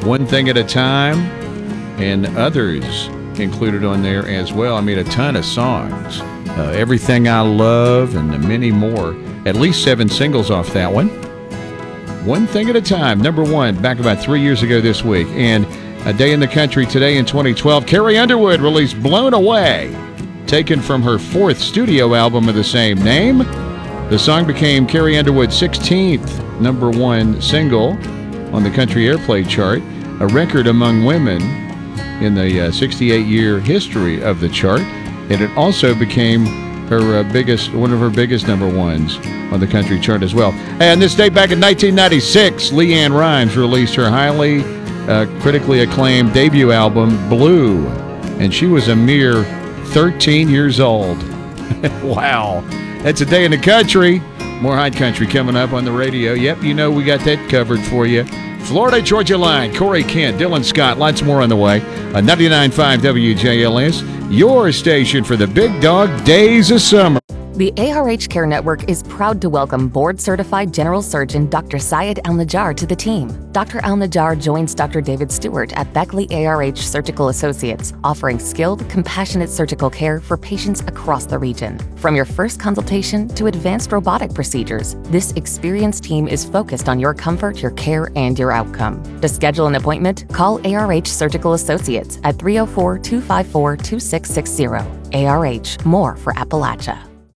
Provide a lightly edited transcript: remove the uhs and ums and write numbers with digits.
One Thing at a Time, and others included on there as well. I mean, a ton of songs. Everything I Love and many more. At least 7 singles off that one. One Thing at a Time, number 1, back about 3 years ago this week. And A Day in the Country today in 2012. Carrie Underwood released Blown Away, taken from her 4th studio album of the same name. The song became Carrie Underwood's 16th number 1 single on the country airplay chart, a record among women in the 68-year history of the chart. And it also became her one of her biggest number 1s on the country chart as well. And this day back in 1996, LeAnn Rimes released her highly critically acclaimed debut album, Blue. And she was a mere 13 years old. Wow. That's A Day in the Country. More hot country coming up on the radio. Yep, you know we got that covered for you. Florida Georgia Line, Corey Kent, Dylan Scott, lots more on the way. 99.5 WJLS, your station for the big dog days of summer. The ARH Care Network is proud to welcome board-certified General Surgeon Dr. Syed Al-Najjar to the team. Dr. Al-Najjar joins Dr. David Stewart at Beckley ARH Surgical Associates, offering skilled, compassionate surgical care for patients across the region. From your first consultation to advanced robotic procedures, this experienced team is focused on your comfort, your care, and your outcome. To schedule an appointment, call ARH Surgical Associates at 304-254-2660. ARH, more for Appalachia.